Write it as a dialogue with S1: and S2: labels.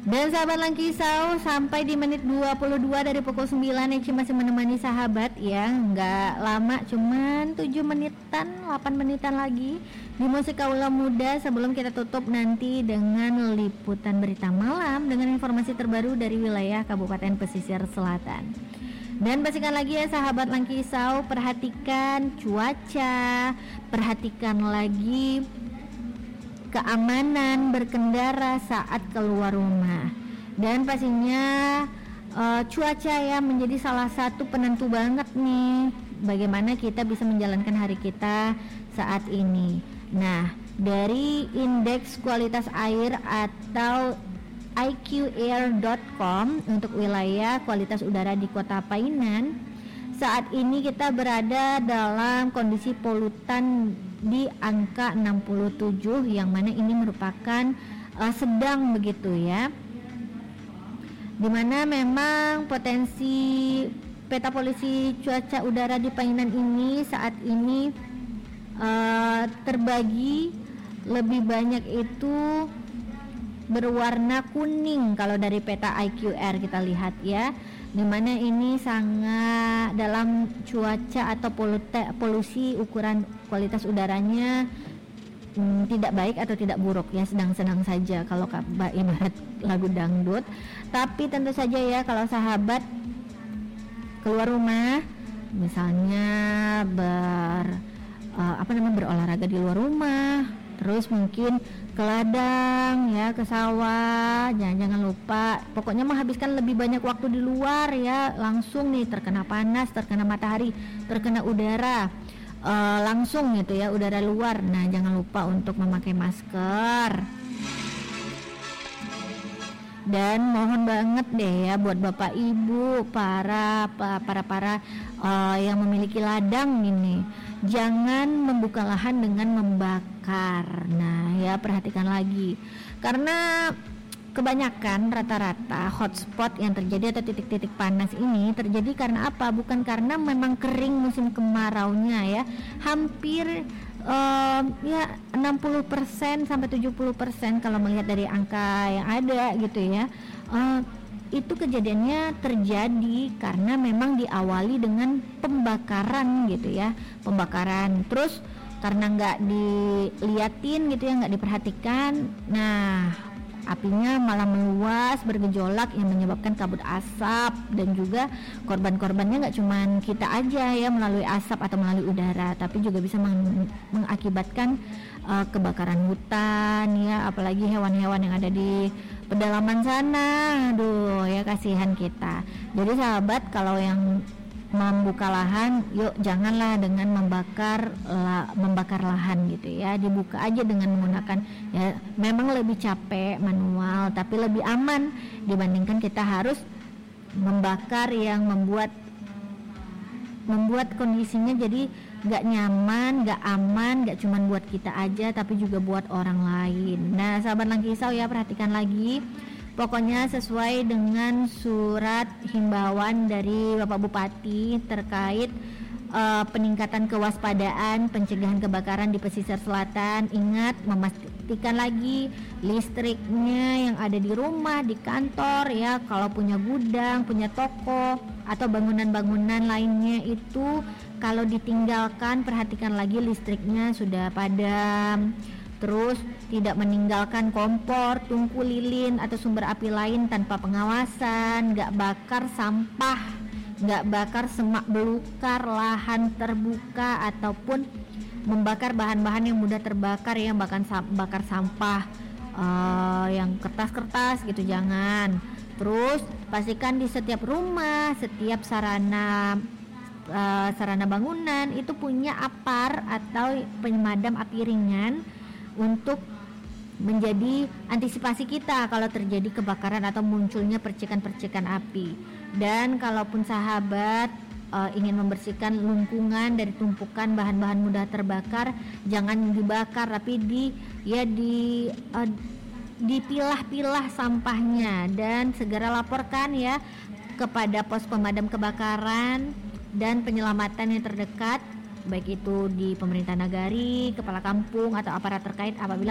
S1: Dan sahabat Langkisau, sampai di menit 22 dari pukul 9 Eci masih menemani sahabat ya. Nggak lama, cuman 7 menitan, 8 menitan lagi di Musik Kaula Muda sebelum kita tutup nanti dengan liputan berita malam dengan informasi terbaru dari wilayah Kabupaten Pesisir Selatan. Dan pastikan lagi ya sahabat Langkisau, perhatikan cuaca, perhatikan lagi keamanan berkendara saat keluar rumah. Dan pastinya cuaca ya menjadi salah satu penentu banget nih bagaimana kita bisa menjalankan hari kita saat ini. Nah, dari indeks kualitas air atau iqair.com untuk wilayah kualitas udara di Kota Painan, saat ini kita berada dalam kondisi polutan di angka 67, yang mana ini merupakan sedang begitu ya, dimana memang potensi peta polusi cuaca udara di Painan ini saat ini terbagi lebih banyak itu berwarna kuning kalau dari peta IQR kita lihat ya, dimana ini sangat dalam cuaca atau polusi ukuran kualitas udaranya tidak baik atau tidak buruk ya, sedang-sedang saja kalau ibarat lagu dangdut. Tapi tentu saja ya kalau sahabat keluar rumah misalnya berolahraga di luar rumah, terus mungkin ke ladang ya, ke sawah, jangan lupa pokoknya menghabiskan lebih banyak waktu di luar ya, langsung nih terkena panas, terkena matahari, terkena udara langsung gitu ya, udara luar. Nah, jangan lupa untuk memakai masker. Dan mohon banget deh ya buat bapak ibu, para yang memiliki ladang ini, jangan membuka lahan dengan membakar. Nah ya, perhatikan lagi, karena kebanyakan rata-rata hotspot yang terjadi atau titik-titik panas ini terjadi karena apa? Bukan karena memang kering musim kemaraunya ya, hampir 60% sampai 70% kalau melihat dari angka yang ada gitu ya. Itu kejadiannya terjadi karena memang diawali dengan pembakaran gitu ya, pembakaran, terus karena nggak diliatin gitu ya, nggak diperhatikan, nah apinya malah meluas, bergejolak yang menyebabkan kabut asap, dan juga korban-korbannya nggak cuma kita aja ya melalui asap atau melalui udara, tapi juga bisa mengakibatkan kebakaran hutan ya, apalagi hewan-hewan yang ada di pedalaman sana. Aduh ya, kasihan kita. Jadi sahabat, kalau yang membuka lahan, yuk janganlah dengan membakar lahan gitu ya, dibuka aja dengan menggunakan ya, memang lebih capek manual tapi lebih aman dibandingkan kita harus membakar yang membuat kondisinya jadi gak nyaman, gak aman, gak cuman buat kita aja tapi juga buat orang lain. Nah sahabat Langkisau ya, perhatikan lagi, pokoknya sesuai dengan surat himbauan dari Bapak Bupati terkait peningkatan kewaspadaan pencegahan kebakaran di pesisir selatan. Ingat, memastikan lagi listriknya yang ada di rumah, di kantor ya, kalau punya gudang, punya toko atau bangunan-bangunan lainnya itu kalau ditinggalkan, perhatikan lagi listriknya sudah padam. Terus tidak meninggalkan kompor, tungku lilin atau sumber api lain tanpa pengawasan, nggak bakar sampah, nggak bakar semak belukar, lahan terbuka, ataupun membakar bahan-bahan yang mudah terbakar ya, bakar sampah yang kertas-kertas gitu, jangan. Terus pastikan di setiap rumah, setiap sarana bangunan itu punya apar atau pemadam api ringan untuk menjadi antisipasi kita kalau terjadi kebakaran atau munculnya percikan-percikan api. Dan kalaupun sahabat ingin membersihkan lingkungan dari tumpukan bahan-bahan mudah terbakar, jangan dibakar tapi dipilah-pilah sampahnya, dan segera laporkan ya kepada pos pemadam kebakaran dan penyelamatan yang terdekat, baik itu di pemerintah nagari, kepala kampung atau aparat terkait apabila